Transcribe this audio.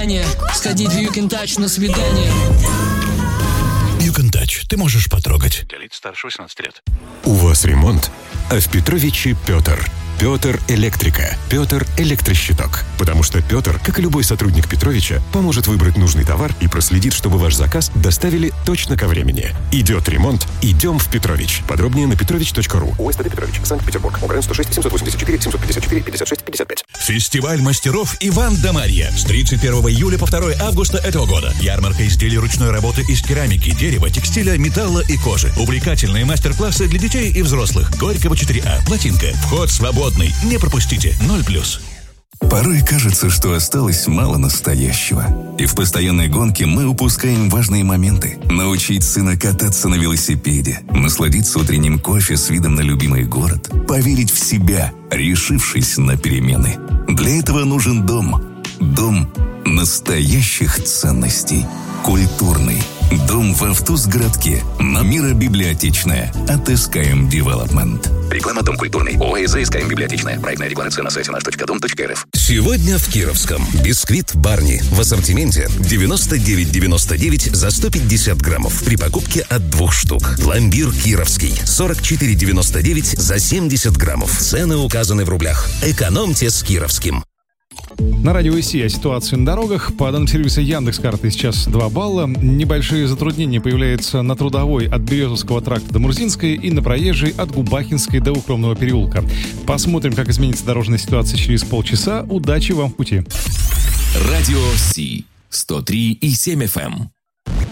желание сходить в You Can Touch на свидание. You Can Touch. Ты можешь потрогать. Для лиц старше 18 лет. У вас ремонт, а в Петровиче Петр. Петр Электрика. Петр Электрощиток. Потому что Петр, как и любой сотрудник Петровича, поможет выбрать нужный товар и проследит, чтобы ваш заказ доставили точно ко времени. Идет ремонт, идем в Петрович. Подробнее на petrovich.ru. УСТД Петрович, Санкт-Петербург. УГРН 106 784 754 56 55. Фестиваль мастеров Иван да Марья. С 31 июля по 2 августа этого года. Ярмарка изделий ручной работы из керамики, дерева, текстиля, металла и кожи. Увлекательные мастер-классы для детей и взрослых. Горького 4А. Плотинка. Вход свободный. Не пропустите. 0+. Порой кажется, что осталось мало настоящего. И в постоянной гонке мы упускаем важные моменты. Научить сына кататься на велосипеде, насладиться утренним кофе с видом на любимый город, поверить в себя, решившись на перемены. Для этого нужен дом. Дом настоящих ценностей. Культурный. Дом в Автузгородке. На Мира-библиотечная. От SKM Development. Реклама «Дом культурный». ОАЗ SKM Библиотечная. Проектная рекламация на сайте наш.дом.рф. Сегодня в Кировском. Бисквит Барни. В ассортименте 99,99 за 150 граммов. При покупке от 2 штук. Пломбир Кировский. 44,99 за 70 граммов. Цены указаны в рублях. Экономьте с Кировским. На радио ИСИ о ситуации на дорогах. По данным сервиса Яндекс.Карты сейчас 2 балла. Небольшие затруднения появляются на Трудовой от Березовского тракта до Мурзинской и на Проезжей от Губахинской до Укромного переулка. Посмотрим, как изменится дорожная ситуация через полчаса. Удачи вам в пути. Радио Си 103,7 FM.